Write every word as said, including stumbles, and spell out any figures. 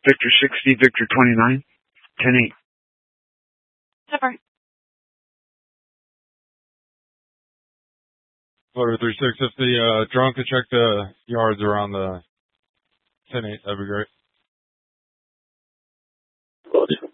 Victor sixty, Victor twenty-nine, ten eight. Pepper. Florida three six, if the uh, drone could check the yards around the ten eight, that'd be great. Roger.